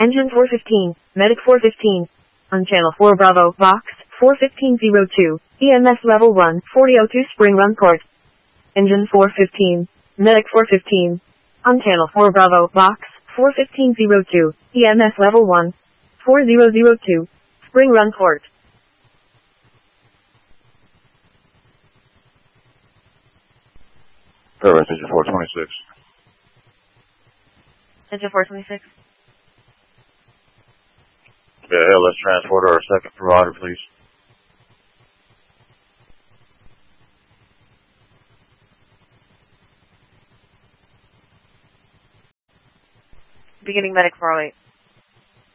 Engine 415, Medic 415. On channel 4 Bravo, box 41502, EMS level 1, 4002 Spring Run Court. Engine 415, Medic 415. On channel 4 Bravo, box 41502, EMS level 1, 4002, Spring Run Court. Paradise Engine 426. Engine 426. Yeah, let's transport our second provider, please. Beginning Medic 408.